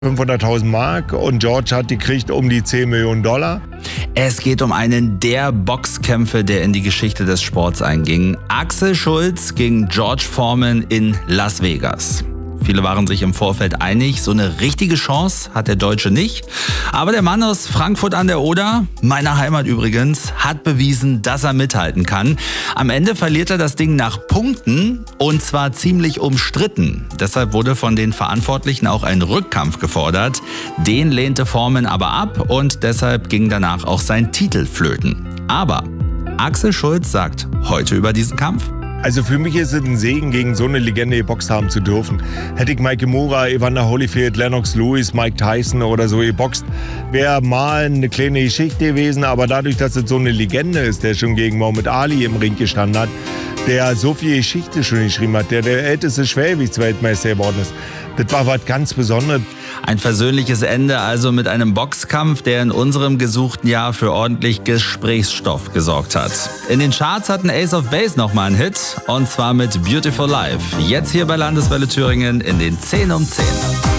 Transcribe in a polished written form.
500.000 Mark und George hat gekriegt um die 10 Millionen Dollar. Es geht um einen der Boxkämpfe, der in die Geschichte des Sports einging. Axel Schulz gegen George Foreman in Las Vegas. Viele waren sich im Vorfeld einig, so eine richtige Chance hat der Deutsche nicht. Aber der Mann aus Frankfurt an der Oder, meiner Heimat übrigens, hat bewiesen, dass er mithalten kann. Am Ende verliert er das Ding nach Punkten und zwar ziemlich umstritten. Deshalb wurde von den Verantwortlichen auch ein Rückkampf gefordert. Den lehnte Foreman aber ab und deshalb ging danach auch sein Titel flöten. Aber Axel Schulz sagt heute über diesen Kampf: Also für mich ist es ein Segen, gegen so eine Legende geboxt haben zu dürfen. Hätte ich Mike Kimura, Evander Holyfield, Lennox Lewis, Mike Tyson oder so geboxt, wäre mal eine kleine Geschichte gewesen. Aber dadurch, dass es so eine Legende ist, der schon gegen Muhammad Ali im Ring gestanden hat, der so viel Geschichte schon geschrieben hat, der älteste Schwergewichtsweltmeister geworden ist, das war was ganz Besonderes. Ein versöhnliches Ende also mit einem Boxkampf, der in unserem gesuchten Jahr für ordentlich Gesprächsstoff gesorgt hat. In den Charts hatten Ace of Base nochmal einen Hit, und zwar mit Beautiful Life. Jetzt hier bei Landeswelle Thüringen in den 10 um 10.